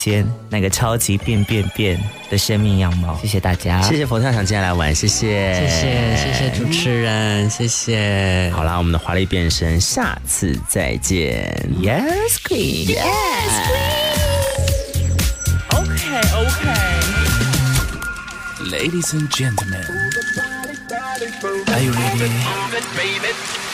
间那个超级变的生命样貌。谢谢大家， 谢谢佛跳墙今天来玩，谢谢， 谢谢主持人，谢谢。 好啦，我们的华丽变身，下次再见。Yes, Queen. Yes, Okay. Ladies and gentlemen, are you ready?